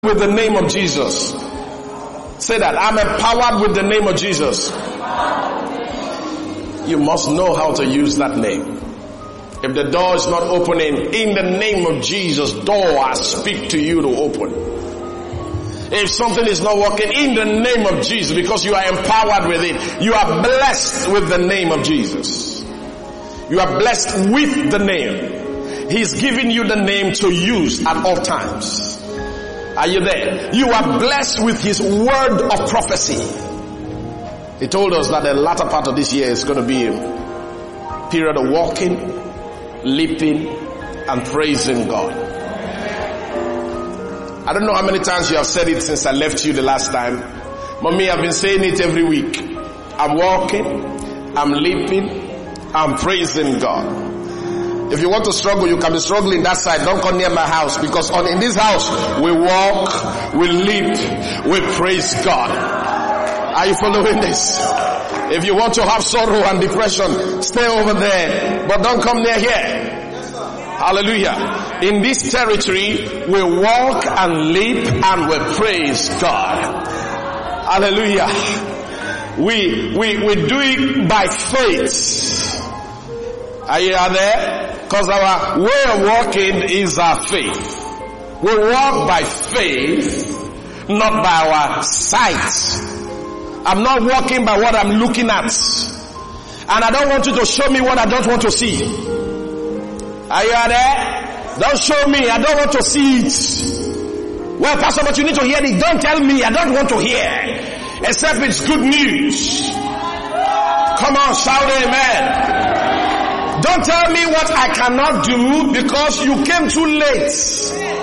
with the name of Jesus. Say that. I'm empowered with the name of Jesus. You must know how to use that name. If the door is not opening, in the name of Jesus, door I speak to you to open. If something is not working, in the name of Jesus, because you are empowered with it, you are blessed with the name of Jesus. You are blessed with the name. He's giving you the name to use at all times. Are you there? You are blessed with His word of prophecy. He told us that the latter part of this year is going to be a period of walking, leaping, and praising God. I don't know how many times you have said it since I left you the last time. Mommy, I've been saying it every week. I'm walking, I'm leaping, I'm praising God. If you want to struggle, you can be struggling that side. Don't come near my house, because in this house, we walk, we leap, we praise God. Are you following this? If you want to have sorrow and depression, stay over there, but don't come near here. Hallelujah. In this territory, we walk and leap and we praise God. Hallelujah. We do it by faith. Are you there? Because our way of walking is our faith. We walk by faith, not by our sight. I'm not walking by what I'm looking at. And I don't want you to show me what I don't want to see. Are you there? Don't show me. I don't want to see it. Well, Pastor, but you need to hear it. Don't tell me. I don't want to hear. Except it's good news. Come on, shout amen. Don't tell me what I cannot do, because you came too late.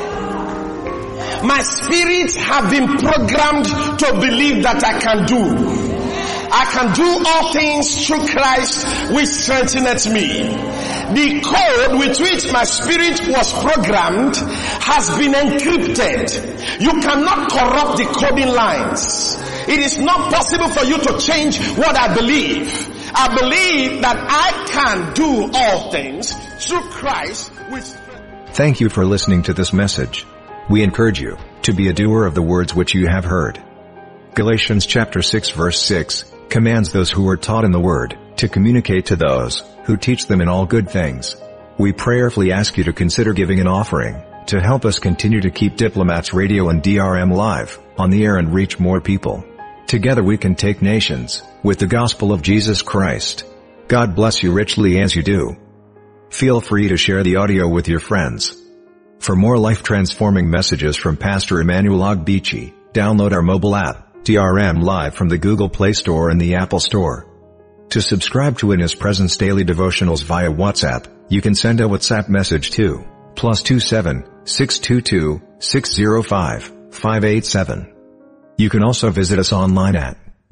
My spirit have been programmed to believe that I can do. I can do all things through Christ which strengtheneth me. The code with which my spirit was programmed has been encrypted. You cannot corrupt the coding lines. It is not possible for you to change what I believe. I believe that I can do all things through Christ which... Thank you for listening to this message. We encourage you to be a doer of the words which you have heard. Galatians chapter 6 verse 6 commands those who are taught in the word to communicate to those who teach them in all good things. We prayerfully ask you to consider giving an offering to help us continue to keep Diplomats Radio and DRM Live on the air and reach more people. Together we can take nations with the gospel of Jesus Christ. God bless you richly as you do. Feel free to share the audio with your friends. For more life-transforming messages from Pastor Emmanuel Ogbechi, download our mobile app, DRM Live, from the Google Play Store and the Apple Store. To subscribe to In His Presence daily devotionals via WhatsApp, you can send a WhatsApp message to +27 622 605 587. You can also visit us online at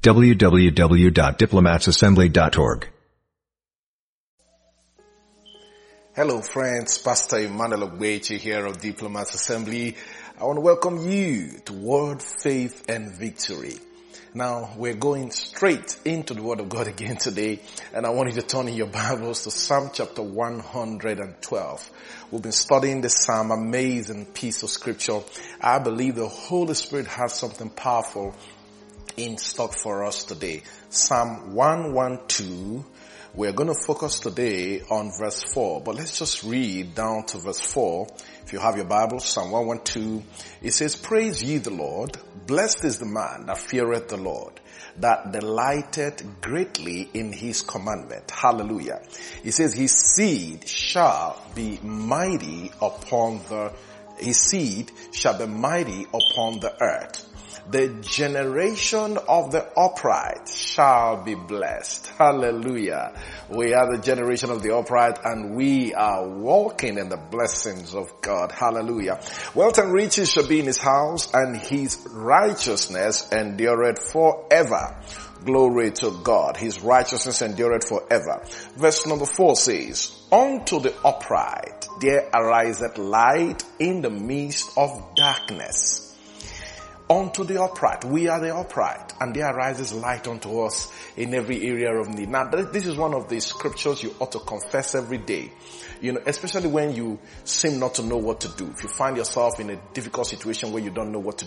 www.diplomatsassembly.org. Hello friends, Pastor Emmanuel Ogbechi here of Diplomats Assembly. I want to welcome you to Word, Faith and Victory. Now we're going straight into the Word of God again today, and I want you to turn in your Bibles to Psalm chapter 112. We've been studying this Psalm, amazing piece of scripture. I believe the Holy Spirit has something powerful in stock for us today. Psalm 112. We're going to focus today on verse 4, but let's just read down to verse 4. If you have your Bible, Psalm 112, it says, Praise ye the Lord, blessed is the man that feareth the Lord, that delighteth greatly in his commandment. Hallelujah. It says, his seed shall be mighty upon the earth. The generation of the upright shall be blessed. Hallelujah. We are the generation of the upright, and we are walking in the blessings of God. Hallelujah. Wealth and riches shall be in his house, and his righteousness endureth forever. Glory to God. His righteousness endureth forever. Verse number 4 says, Unto the upright there ariseth light in the midst of darkness. Unto unto the upright. We are the upright, and there arises light unto us in every area of need. Now, this is one of the scriptures you ought to confess every day. Especially when you seem not to know what to do. If you find yourself in a difficult situation where you don't know what to